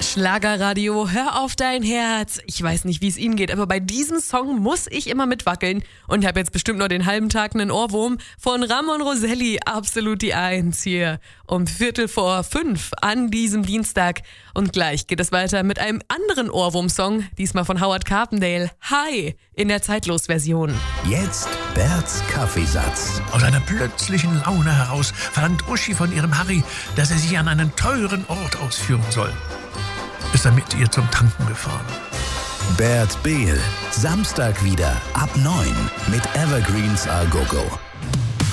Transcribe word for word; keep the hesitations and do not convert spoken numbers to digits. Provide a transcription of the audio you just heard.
Schlagerradio, hör auf dein Herz. Ich weiß nicht, wie es Ihnen geht, aber bei diesem Song muss ich immer mitwackeln und habe jetzt bestimmt noch den halben Tag einen Ohrwurm von Ramon Roselli, absolut die Eins hier um Viertel vor fünf an diesem Dienstag. Und gleich geht es weiter mit einem anderen Ohrwurm-Song, diesmal von Howard Carpendale, Hi, in der Zeitlos-Version. Jetzt Berts Kaffeesatz. Aus einer plötzlichen Laune heraus verlangt Uschi von ihrem Harry, dass er sie an einen teuren Ort ausführen soll. Ist er mit ihr zum Tanken gefahren. Bert Behl, Samstag wieder ab neun mit Evergreens A Go Go.